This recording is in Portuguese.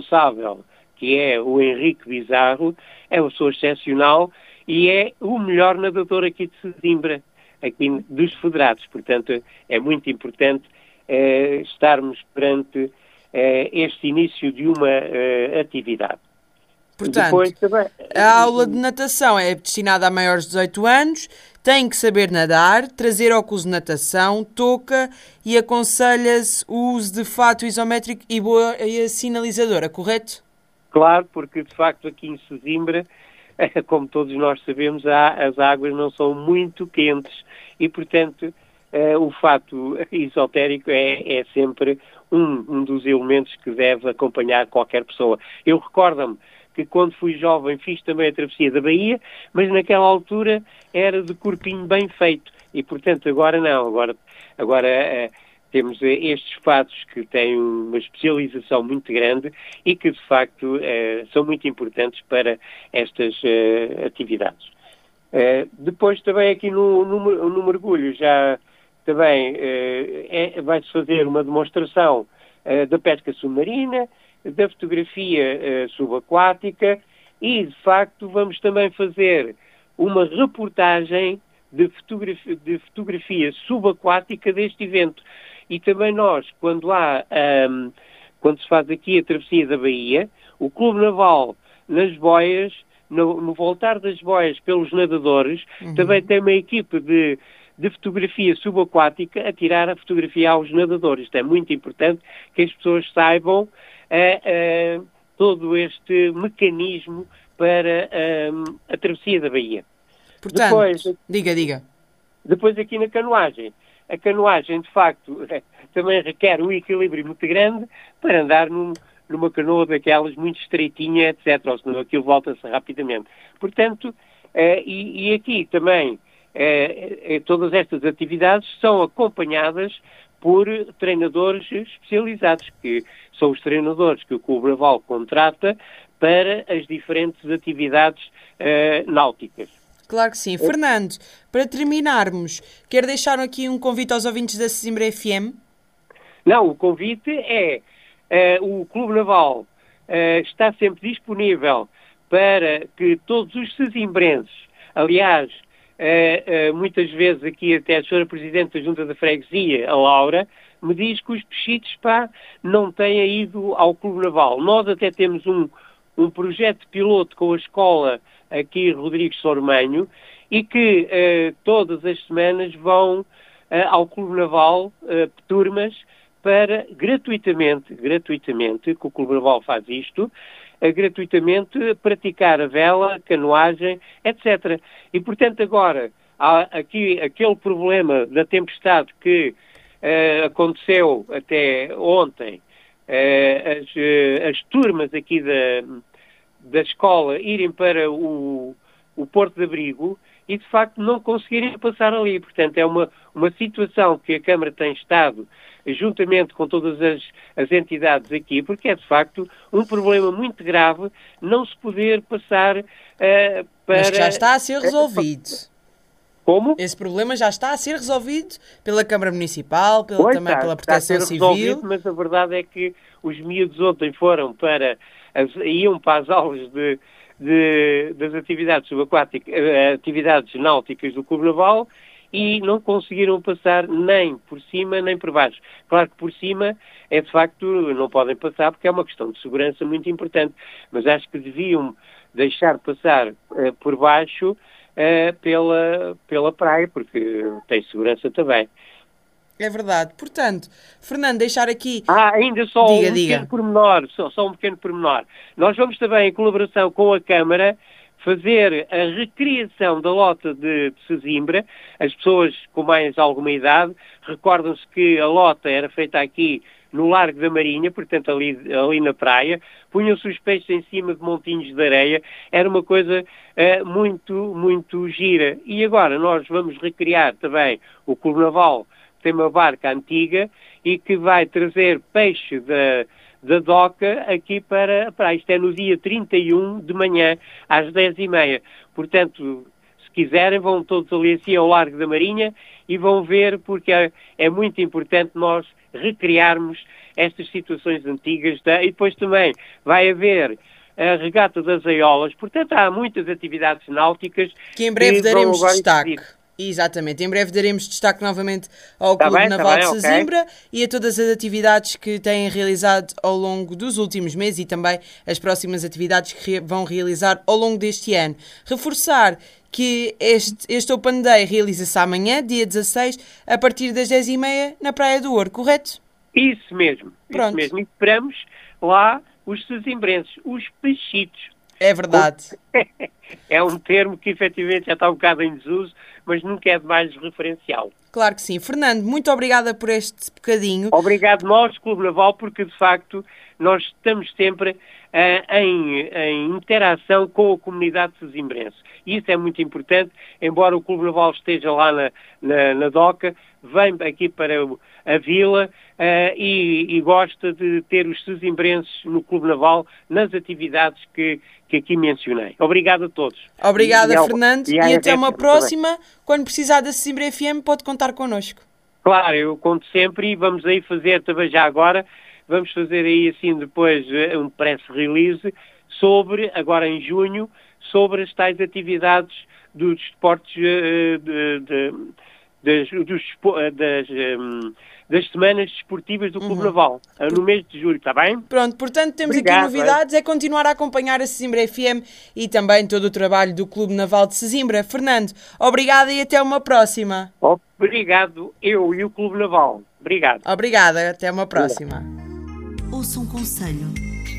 responsável, que é o Henrique Bizarro, é uma pessoa excepcional e é o melhor nadador aqui de Sesimbra, aqui dos federados. Portanto, é muito importante estarmos perante este início de uma atividade. Portanto, Depois, também, a aula de natação é destinada a maiores de 18 anos, tem que saber nadar, trazer óculos de natação, touca e aconselha-se o uso de fato isométrico e boa sinalizadora, correto? claro, porque de facto aqui em Sesimbra, como todos nós sabemos, as águas não são muito quentes e, portanto, o fato esotérico é sempre um dos elementos que deve acompanhar qualquer pessoa. Eu recordo-me que quando fui jovem fiz também a travessia da Bahia, mas naquela altura era de corpinho bem feito e, portanto, agora não. Agora temos estes fatos que têm uma especialização muito grande e que, de facto, são muito importantes para estas atividades. Depois também aqui no mergulho já também vai-se fazer uma demonstração da pesca submarina, da fotografia subaquática e, de facto, vamos também fazer uma reportagem de fotografia subaquática deste evento. E também nós, quando se faz aqui a travessia da Bahia, o Clube Naval, nas boias, no voltar das boias pelos nadadores, também tem uma equipe de fotografia subaquática a tirar a fotografia aos nadadores. Isto é muito importante que as pessoas saibam todo este mecanismo para a travessia da Bahia. Portanto, diga. Depois aqui na canoagem. A canoagem, de facto, também requer um equilíbrio muito grande para andar numa canoa daquelas muito estreitinha, etc. Ou senão aquilo volta-se rapidamente. Portanto, e aqui também todas estas atividades são acompanhadas por treinadores especializados, que são os treinadores que o Clube Naval contrata para as diferentes atividades náuticas. Claro que sim. Fernando, para terminarmos, quer deixar aqui um convite aos ouvintes da Sesimbra FM? Não, o convite é o Clube Naval está sempre disponível para que todos os sesimbrenses, aliás, muitas vezes aqui até a senhora Presidente da Junta da Freguesia, a Laura, me diz que os pechitos não têm ido ao Clube Naval. Nós até temos um projeto piloto com a escola aqui Rodrigues Sormanho e que todas as semanas vão ao Clube Naval turmas para gratuitamente, que o Clube Naval faz isto, gratuitamente praticar a vela, a canoagem, etc. E, portanto, agora, há aqui aquele problema da tempestade que aconteceu até ontem, as turmas aqui da escola irem para o Porto de Abrigo e, de facto, não conseguirem passar ali. Portanto, é uma situação que a Câmara tem estado, juntamente com todas as entidades aqui, porque é, de facto, um problema muito grave não se poder passar para... Mas que já está a ser resolvido. Como? Esse problema já está a ser resolvido pela Câmara Municipal, também pela Proteção Civil. Mas a verdade é que os miúdos ontem iam para as aulas das atividades subaquáticas, atividades náuticas do Clube Naval e não conseguiram passar nem por cima nem por baixo. Claro que por cima de facto não podem passar porque é uma questão de segurança muito importante, mas acho que deviam deixar passar por baixo pela praia, porque tem segurança também. É verdade. Portanto, Fernando, deixar aqui... ainda só pequeno pormenor, só um pequeno pormenor. Nós vamos também, em colaboração com a Câmara, fazer a recriação da lota de Sesimbra. As pessoas com mais alguma idade recordam-se que a lota era feita aqui no Largo da Marinha, portanto ali na praia, punham-se os peixes em cima de montinhos de areia, era uma coisa muito, muito gira. E agora nós vamos recriar também o Clube Naval, tem uma barca antiga e que vai trazer peixe da doca aqui para a praia. Isto é no dia 31 de manhã, às 10h30. Portanto, se quiserem, vão todos ali assim ao Largo da Marinha e vão ver, porque é muito importante nós recriarmos estas situações antigas. E depois também vai haver a regata das Aiolas, portanto há muitas atividades náuticas que em breve daremos destaque. Exatamente, em breve daremos destaque novamente ao Clube Naval de Sesimbra e a todas as atividades que têm realizado ao longo dos últimos meses e também as próximas atividades que vão realizar ao longo deste ano. Reforçar que este Open Day realiza-se amanhã, dia 16, a partir das 10h30 na Praia do Ouro, correto? Isso mesmo, Pronto. Isso mesmo. E esperamos lá os sesimbrenses, os pechitos. É verdade. É um termo que efetivamente já está um bocado em desuso, mas nunca é demais referencial. Claro que sim. Fernando, muito obrigada por este bocadinho. Obrigado nós, Clube Naval, porque de facto nós estamos sempre em interação com a comunidade sesimbrense. E isso é muito importante, embora o Clube Naval esteja lá na Doca, vem aqui para a vila e gosta de ter os sesimbrenses no Clube Naval nas atividades que aqui mencionei. Obrigado a todos. Obrigada, Fernando, e até uma próxima. Também. Quando precisar da Sesimbra FM, pode contar connosco. Claro, eu conto sempre e vamos aí fazer também já agora, vamos fazer aí assim depois um press release sobre, agora em junho, sobre as tais atividades dos esportes das semanas desportivas do Clube Naval, no mês de julho, está bem? Pronto, portanto temos aqui novidades, é continuar a acompanhar a Sesimbra FM e também todo o trabalho do Clube Naval de Sesimbra. Fernando, obrigada e até uma próxima. Obrigado, eu e o Clube Naval. Obrigado. Obrigada, até uma próxima. Ouça um conselho.